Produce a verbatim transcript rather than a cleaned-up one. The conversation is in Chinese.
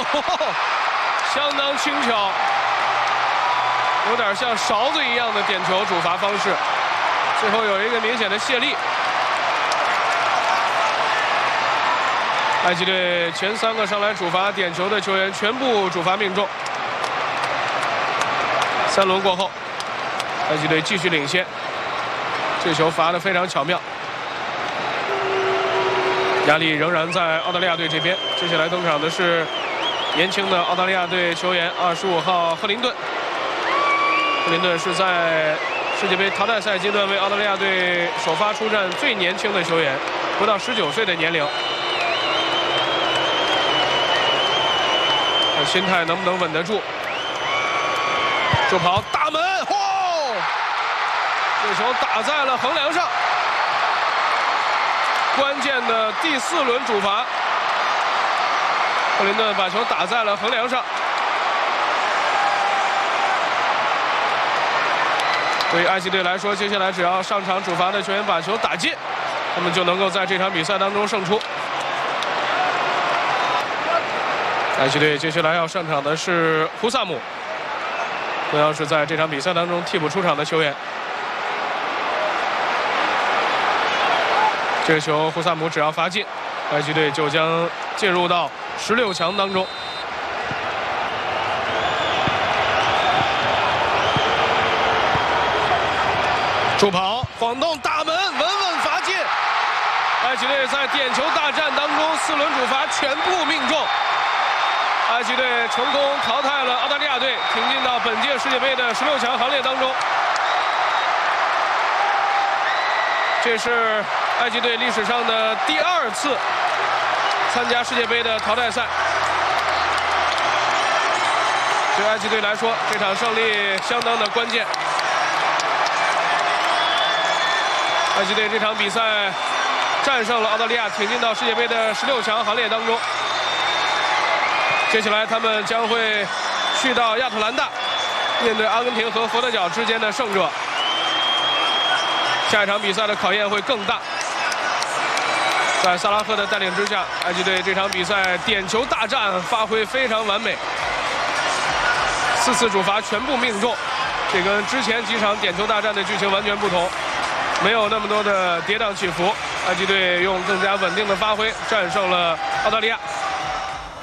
相当轻巧，有点像勺子一样的点球主罚方式，最后有一个明显的泄力。埃及队前三个上来主罚点球的球员全部主罚命中。三轮过后，埃及队继续领先，这球罚得非常巧妙。压力仍然在澳大利亚队这边。接下来登场的是年轻的澳大利亚队球员，二十五号赫林顿。赫林顿是在世界杯淘汰赛阶段为澳大利亚队首发出战最年轻的球员，不到十九岁的年龄。看心态能不能稳得住。助跑大门，嚯、哦！这球打在了横梁上。关键的第四轮主罚，克林顿把球打在了横梁上。对于埃及队来说，接下来只要上场主罚的球员把球打进，他们就能够在这场比赛当中胜出。埃及队接下来要上场的是胡萨姆，同样是在这场比赛当中替补出场的球员。这个球胡萨姆只要罚进，埃及队就将进入到十六强当中。助跑晃动大门，稳稳罚进。埃及队在点球大战当中四轮主罚全部命中，埃及队成功淘汰了澳大利亚队，挺进到本届世界杯的十六强行列当中。这是埃及队历史上的第二次参加世界杯的淘汰赛。对埃及队来说，这场胜利相当的关键。埃及队这场比赛战胜了澳大利亚，挺进到世界杯的十六强行列当中。接下来他们将会去到亚特兰大，面对阿根廷和佛得角之间的胜者。下一场比赛的考验会更大。在萨拉赫的带领之下，埃及队这场比赛点球大战发挥非常完美，四次主罚全部命中，这跟之前几场点球大战的剧情完全不同，没有那么多的跌宕起伏。埃及队用更加稳定的发挥战胜了澳大利亚。